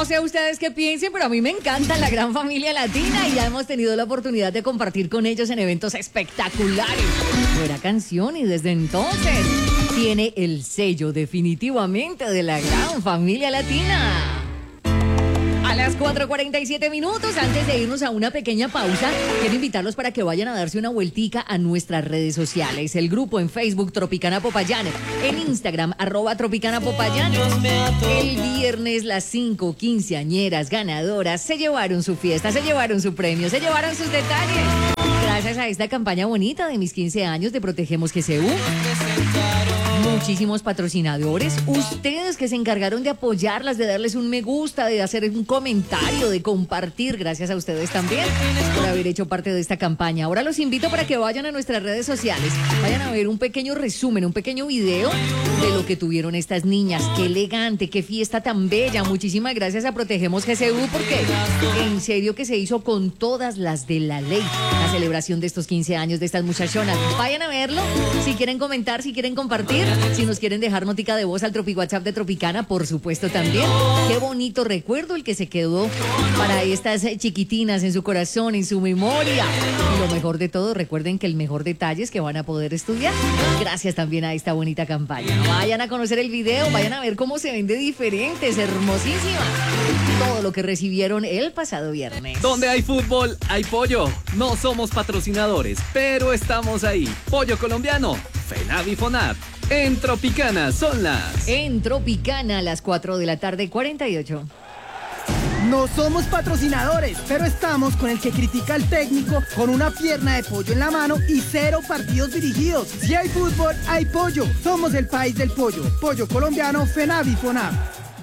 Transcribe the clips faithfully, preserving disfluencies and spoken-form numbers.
sé ustedes qué piensen, pero a mí me encanta la gran familia latina y ya hemos tenido la oportunidad de compartir con ellos en eventos espectaculares. Buena canción y desde entonces tiene el sello definitivamente de la gran familia latina. A las cuatro cuarenta y siete minutos, antes de irnos a una pequeña pausa, quiero invitarlos para que vayan a darse una vueltica a nuestras redes sociales. El grupo en Facebook Tropicana Popayán, en Instagram arroba Tropicana Popayán. El viernes las cinco quinceañeras ganadoras se llevaron su fiesta, se llevaron su premio, se llevaron sus detalles. Gracias a esta campaña bonita de mis quince años de Protegemos G C U. Muchísimos patrocinadores, ustedes que se encargaron de apoyarlas, de darles un me gusta, de hacer un comentario, de compartir, gracias a ustedes también por haber hecho parte de esta campaña. Ahora los invito para que vayan a nuestras redes sociales, vayan a ver un pequeño resumen, un pequeño video de lo que tuvieron estas niñas. Qué elegante, qué fiesta tan bella. Muchísimas gracias a Protegemos G C U porque en serio que se hizo con todas las de la ley la celebración de estos quince años de estas muchachonas. Vayan a verlo, si quieren comentar, si quieren compartir, si nos quieren dejar notica de voz al Tropi WhatsApp de Tropicana, por supuesto también. Qué bonito recuerdo el que se quedó para estas chiquitinas en su corazón, en su memoria. Y lo mejor de todo, recuerden que el mejor detalle es que van a poder estudiar gracias también a esta bonita campaña. Vayan a conocer el video, vayan a ver cómo se ven de diferentes, hermosísimas. Todo lo que recibieron el pasado viernes. Donde hay fútbol, hay pollo. No somos patrocinadores, pero estamos ahí. Pollo colombiano, FENAV y FONAV. En Tropicana son las... En Tropicana a las cuatro de la tarde, cuarenta y ocho. No somos patrocinadores, pero estamos con el que critica al técnico con una pierna de pollo en la mano y cero partidos dirigidos. Si hay fútbol, hay pollo. Somos el país del pollo. Pollo colombiano, FENAV y FONAV.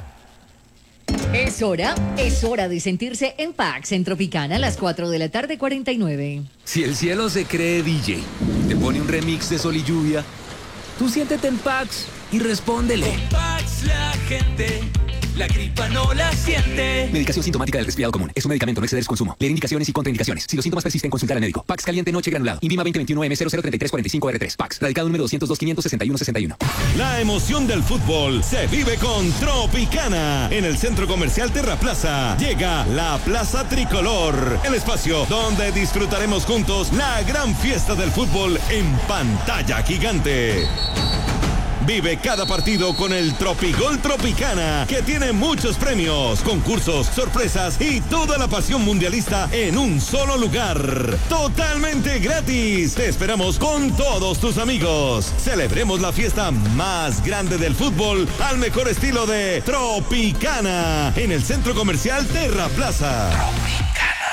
Es hora, es hora de sentirse en Pax en Tropicana a las cuatro de la tarde, cuarenta y nueve. Si el cielo se cree D J, te pone un remix de Sol y Lluvia, tú siéntete en Pax y respóndele. Con Pax la gente, la gripa no la siente. Medicación sintomática del resfriado común. Es un medicamento, no exceder su consumo. Leer indicaciones y contraindicaciones. Si los síntomas persisten, consultar al médico. Pax caliente noche granulado. Invima veinte veintiuno M cero cero treinta y tres cuarenta y cinco R tres. Pax. Radicado número doscientos dos quinientos sesenta y uno sesenta y uno. La emoción del fútbol se vive con Tropicana. En el Centro Comercial Terra Plaza llega la Plaza Tricolor. El espacio donde disfrutaremos juntos la gran fiesta del fútbol en pantalla gigante. Vive cada partido con el Tropigol Tropicana, que tiene muchos premios, concursos, sorpresas y toda la pasión mundialista en un solo lugar. Totalmente gratis. Te esperamos con todos tus amigos. Celebremos la fiesta más grande del fútbol al mejor estilo de Tropicana en el Centro Comercial Terra Plaza. Tropicana.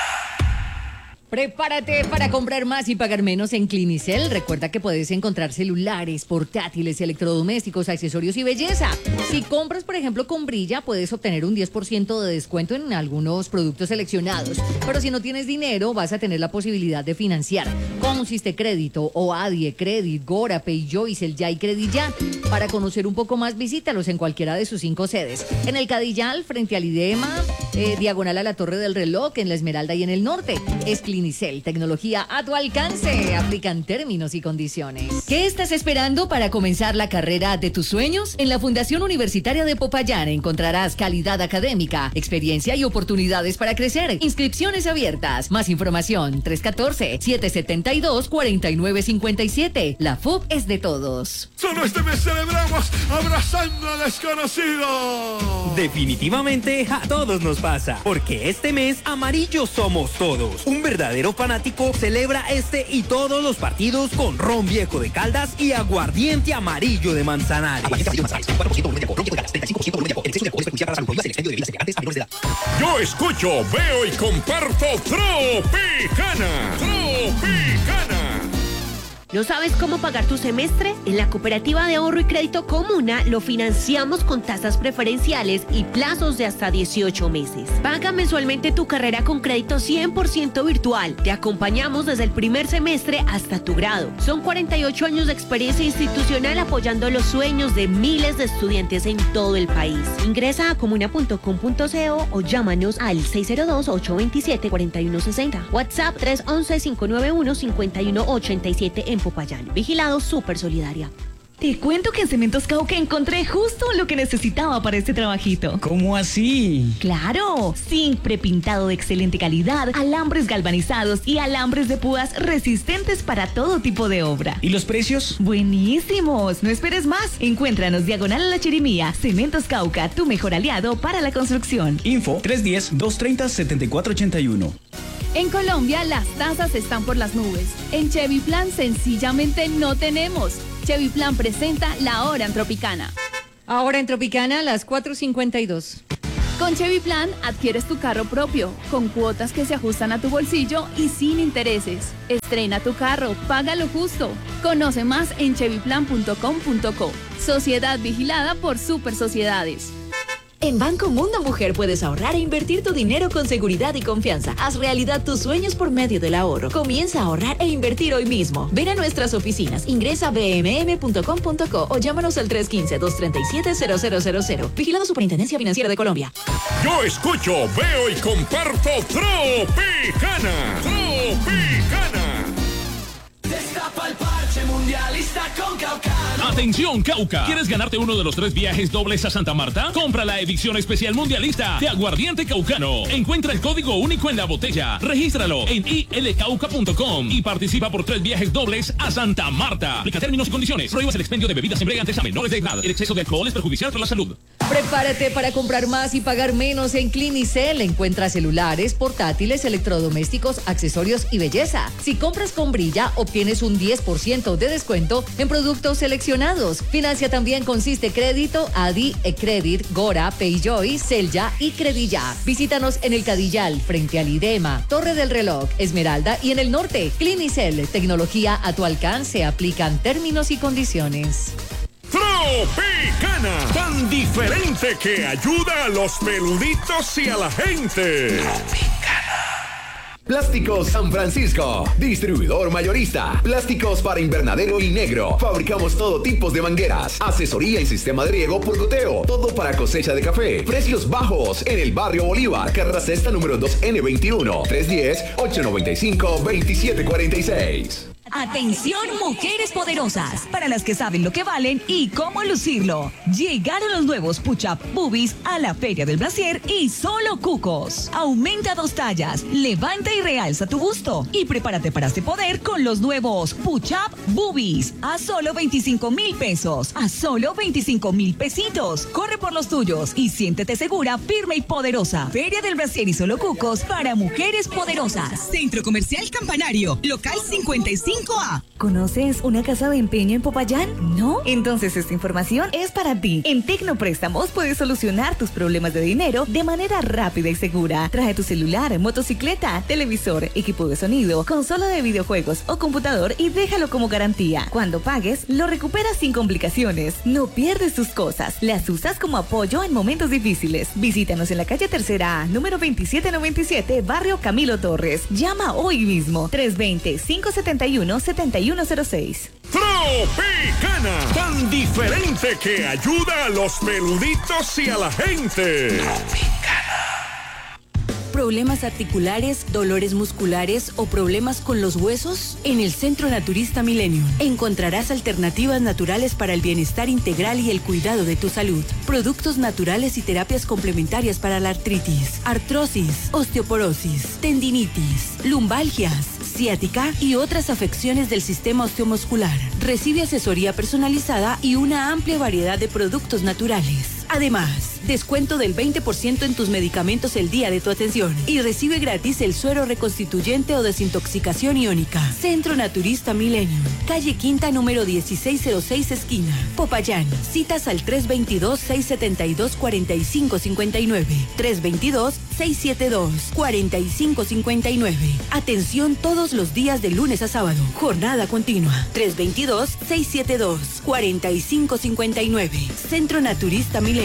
Prepárate para comprar más y pagar menos en Clinicel. Recuerda que puedes encontrar celulares, portátiles, electrodomésticos, accesorios y belleza. Si compras, por ejemplo, con Brilla, puedes obtener un diez por ciento de descuento en algunos productos seleccionados. Pero si no tienes dinero, vas a tener la posibilidad de financiar con Crédito o Adie Credit, Gora, Payjoy, el Ya y Credit Ya. Para conocer un poco más, visítalos en cualquiera de sus cinco sedes. En el Cadillal, frente al IDEMA, eh, diagonal a la Torre del Reloj, en la Esmeralda y en el norte. Es Clinicel, tecnología a tu alcance. Aplican términos y condiciones. ¿Qué estás esperando para comenzar la carrera de tus sueños? En la Fundación Universitaria de Popayán encontrarás calidad académica, experiencia y oportunidades para crecer. Inscripciones abiertas. Más información tres uno cuatro, siete siete dos, cuatro nueve cinco siete. La F U B es de todos. Solo este mes celebramos abrazando al desconocido. Definitivamente a todos nos pasa, porque este mes amarillos somos todos. Un verdadero fanático celebra este y todos los partidos con ron viejo de Caldas y aguardiente amarillo de Manzanares. Yo escucho, veo y comparto Tropicana. Tropicana. ¿No sabes cómo pagar tu semestre? En la Cooperativa de Ahorro y Crédito Comuna lo financiamos con tasas preferenciales y plazos de hasta dieciocho meses. Paga mensualmente tu carrera con crédito cien por ciento virtual. Te acompañamos desde el primer semestre hasta tu grado. Son cuarenta y ocho años de experiencia institucional apoyando los sueños de miles de estudiantes en todo el país. Ingresa a comuna punto com punto co o llámanos al seis cero dos, ocho dos siete, cuatro uno seis cero. WhatsApp tres uno uno, cinco nueve uno, cinco uno ocho siete en Popayán. Vigilado Super Solidaria. Te cuento que en Cementos Cauca encontré justo lo que necesitaba para este trabajito. ¿Cómo así? ¡Claro! Zinc prepintado de excelente calidad, alambres galvanizados y alambres de púas resistentes para todo tipo de obra. ¿Y los precios? ¡Buenísimos! No esperes más. Encuéntranos diagonal a la Chirimía. Cementos Cauca, tu mejor aliado para la construcción. Info tres uno cero, dos tres cero, siete cuatro ocho uno. En Colombia las tasas están por las nubes. En Chevy Plan sencillamente no tenemos. Chevy Plan presenta la hora en Tropicana. Ahora en Tropicana a las cuatro cincuenta y dos. Con Chevy Plan adquieres tu carro propio, con cuotas que se ajustan a tu bolsillo y sin intereses. Estrena tu carro, paga lo justo. Conoce más en chevy plan punto com punto co. Sociedad vigilada por Super Sociedades. En Banco Mundo Mujer puedes ahorrar e invertir tu dinero con seguridad y confianza. Haz realidad tus sueños por medio del ahorro. Comienza a ahorrar e invertir hoy mismo. Ven a nuestras oficinas, ingresa a b m m punto com punto co o llámanos al tres uno cinco, dos tres siete, cero cero cero cero. Vigilado Superintendencia Financiera de Colombia. Yo escucho, veo y comparto Tropicana. Tropicana. Destapa el parche mundialista con Cauca. Atención Cauca, ¿quieres ganarte uno de los tres viajes dobles a Santa Marta? Compra la edición especial mundialista de Aguardiente Caucano. Encuentra el código único en la botella, regístralo en i l cauca punto com y participa por tres viajes dobles a Santa Marta. Aplica términos y condiciones. Prohíbas el expendio de bebidas embriagantes a menores de edad. El exceso de alcohol es perjudicial para la salud. Prepárate para comprar más y pagar menos en Clinicel. Encuentra celulares, portátiles, electrodomésticos, accesorios y belleza. Si compras con Brilla, obtienes un diez por ciento de descuento en productos seleccionados. Financia también con Siste Crédito, Adi, Ecredit, Gora, Payjoy, Celya y Credilla. Visítanos en el Cadillal, frente al IDEMA, Torre del Reloj, Esmeralda y en el norte. Clinicel, tecnología a tu alcance. Aplican términos y condiciones. Tropicana, tan diferente que ayuda a los peluditos y a la gente. Plásticos San Francisco, distribuidor mayorista. Plásticos para invernadero y negro. Fabricamos todo tipo de mangueras, asesoría y sistema de riego por goteo. Todo para cosecha de café. Precios bajos en el barrio Bolívar, carrera sexta número dos N veintiuno, tres uno cero, ocho nueve cinco, dos siete cuatro seis. Atención, mujeres poderosas, para las que saben lo que valen y cómo lucirlo. Llegaron los nuevos Push-Up Boobies a la Feria del Brasier y solo cucos. Aumenta dos tallas, levanta y realza tu busto. Y prepárate para este poder con los nuevos Push-Up Boobies a solo veinticinco mil pesos, a solo veinticinco mil pesitos. Corre por los tuyos y siéntete segura, firme y poderosa. Feria del Brasier y solo cucos para mujeres poderosas. Centro Comercial Campanario, local cincuenta y cinco A. ¿Conoces una casa de empeño en Popayán? ¿No? Entonces esta información es para ti. En Tecnopréstamos puedes solucionar tus problemas de dinero de manera rápida y segura. Trae tu celular, motocicleta, televisor, equipo de sonido, consola de videojuegos o computador y déjalo como garantía. Cuando pagues, lo recuperas sin complicaciones. No pierdes tus cosas, las usas como apoyo en momentos difíciles. Visítanos en la calle Tercera A, número veintisiete noventa y siete, barrio Camilo Torres. Llama hoy mismo, tres dos cero, cinco siete uno, siete uno cero seis. Tropicana, tan diferente que ayuda a los peluditos y a la gente. ¿Problemas articulares, dolores musculares o problemas con los huesos? En el Centro Naturista Millennium encontrarás alternativas naturales para el bienestar integral y el cuidado de tu salud. Productos naturales y terapias complementarias para la artritis, artrosis, osteoporosis, tendinitis, lumbalgias, ciática y otras afecciones del sistema osteomuscular. Recibe asesoría personalizada y una amplia variedad de productos naturales. Además, descuento del veinte por ciento en tus medicamentos el día de tu atención y recibe gratis el suero reconstituyente o desintoxicación iónica. Centro Naturista Millennium, calle Quinta número dieciséis cero seis esquina, Popayán. Citas al tres dos dos, seis siete dos, cuatro cinco cinco nueve, tres dos dos, seis siete dos, cuatro cinco cinco nueve. Atención todos los días de lunes a sábado. Jornada continua. tres dos dos, seis siete dos, cuatro cinco cinco nueve. Centro Naturista Millennium.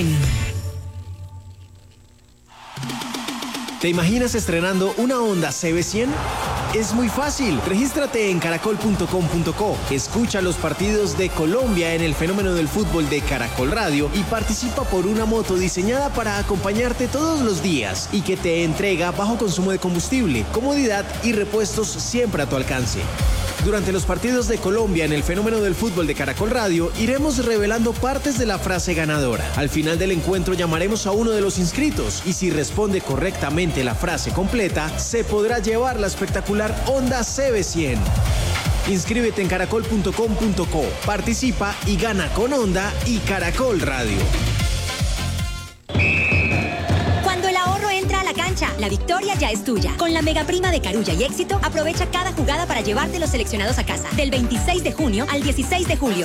¿Te imaginas estrenando una Honda C B cien? Es muy fácil. Regístrate en caracol punto com punto co. Escucha los partidos de Colombia en el fenómeno del fútbol de Caracol Radio y participa por una moto diseñada para acompañarte todos los días y que te entrega bajo consumo de combustible, comodidad y repuestos siempre a tu alcance. Durante los partidos de Colombia en el Fenómeno del Fútbol de Caracol Radio, iremos revelando partes de la frase ganadora. Al final del encuentro llamaremos a uno de los inscritos y si responde correctamente la frase completa, se podrá llevar la espectacular Honda C B cien. Inscríbete en caracol punto com punto co, participa y gana con Honda y Caracol Radio. Cuando el ahorro entra a la cancha, la victoria ya es tuya. Con la mega prima de Carulla y Éxito, aprovecha cada jugada para llevarte los seleccionados a casa. Del veintiséis de junio al dieciséis de julio.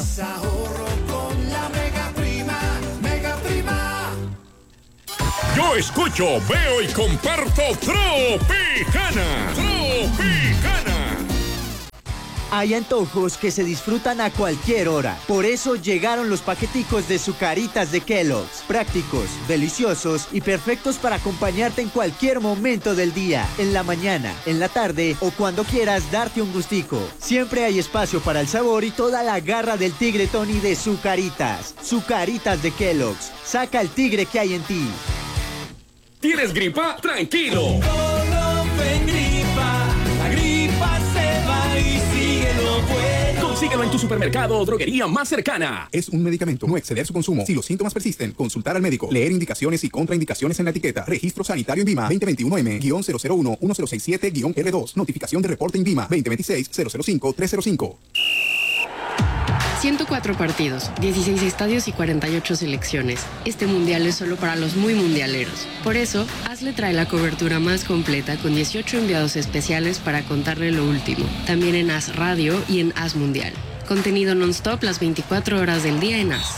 Yo escucho, veo y comparto Tropicana. Tropicana. Hay antojos que se disfrutan a cualquier hora. Por eso llegaron los paqueticos de Zucaritas de Kellogg's. Prácticos, deliciosos y perfectos para acompañarte en cualquier momento del día. En la mañana, en la tarde o cuando quieras darte un gustico. Siempre hay espacio para el sabor y toda la garra del tigre Tony de Zucaritas. Zucaritas de Kellogg's. Saca el tigre que hay en ti. ¿Tienes gripa? ¡Tranquilo! Colofen gripa, la gripa se va y síguelo bueno. Consíguelo en tu supermercado o droguería más cercana. Es un medicamento, no exceder su consumo. Si los síntomas persisten, consultar al médico. Leer indicaciones y contraindicaciones en la etiqueta. Registro sanitario INVIMA veinte veintiuno M cero cero uno uno cero seis siete R dos. Notificación de reporte INVIMA veinte veintiséis cero cero cinco tres cero cinco. ciento cuatro partidos, dieciséis estadios y cuarenta y ocho selecciones. Este mundial es solo para los muy mundialeros. Por eso, Hazle trae la cobertura más completa con dieciocho enviados especiales para contarle lo último. También en Haz Radio y en Haz Mundial. Contenido non-stop las veinticuatro horas del día en Haz.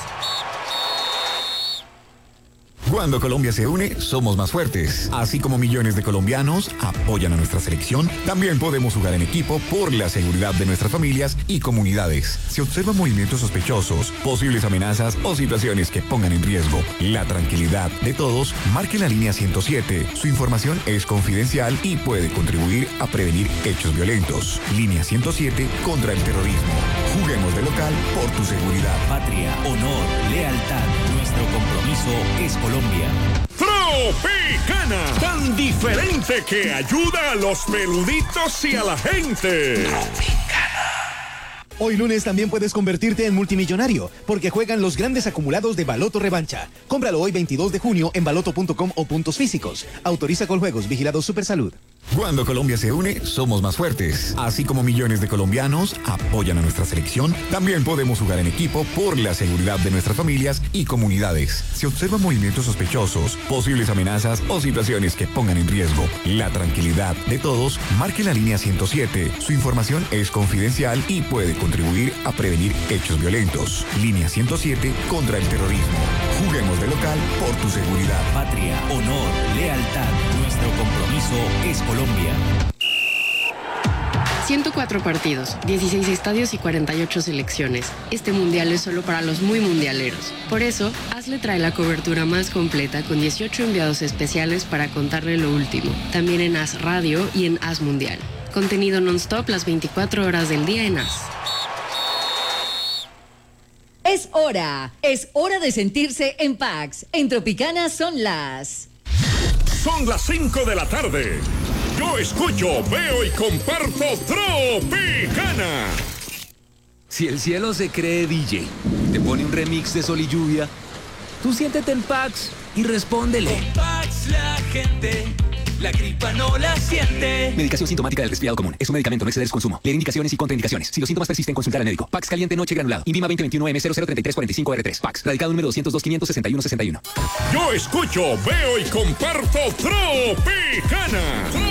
Cuando Colombia se une, somos más fuertes. Así como millones de colombianos apoyan a nuestra selección, también podemos jugar en equipo por la seguridad de nuestras familias y comunidades. Si observan movimientos sospechosos, posibles amenazas o situaciones que pongan en riesgo la tranquilidad de todos, marque la línea ciento siete. Su información es confidencial y puede contribuir a prevenir hechos violentos. Línea ciento siete contra el terrorismo. Juguemos de local por tu seguridad. Patria, honor, lealtad. Nuestro compromiso es Colombia. Tropicana, tan diferente que ayuda a los peluditos y a la gente. Hoy lunes también puedes convertirte en multimillonario, porque juegan los grandes acumulados de Baloto Revancha. Cómpralo hoy veintidós de junio en baloto punto com o puntos físicos. Autoriza con juegos, vigilado Supersalud. Cuando Colombia se une, somos más fuertes. Así como millones de colombianos apoyan a nuestra selección, también podemos jugar en equipo por la seguridad de nuestras familias y comunidades. Si observan movimientos sospechosos, posibles amenazas o situaciones que pongan en riesgo la tranquilidad de todos, marque la línea ciento siete. Su información es confidencial y puede contribuir a prevenir hechos violentos. Línea ciento siete contra el terrorismo. Juguemos de local por tu seguridad. Patria, honor, lealtad. Nuestro compromiso es Colombia. ciento cuatro partidos, dieciséis estadios y cuarenta y ocho selecciones. Este mundial es solo para los muy mundialeros. Por eso, Hazle trae la cobertura más completa con dieciocho enviados especiales para contarle lo último. También en Haz Radio y en Haz Mundial. Contenido non-stop las veinticuatro horas del día en Haz. Es hora, es hora de sentirse en Pax. En Tropicana son las... Son las cinco de la tarde. Yo escucho, veo y comparto Tropicana. Si el cielo se cree D J, te pone un remix de Sol y Lluvia, tú siéntete en Pax y respóndele. Con Pax la gente, la gripa no la siente. Medicación sintomática del resfriado común. Es un medicamento, no exceder su consumo. Leer indicaciones y contraindicaciones. Si los síntomas persisten, consultar al médico. Pax caliente noche granulado. INVIMA veinte veintiuno M cero cero tres tres cuatro cinco R tres. Pax. Radicado número doscientos dos quinientos sesenta y uno sesenta y uno. Yo escucho, veo y comparto Tropicana.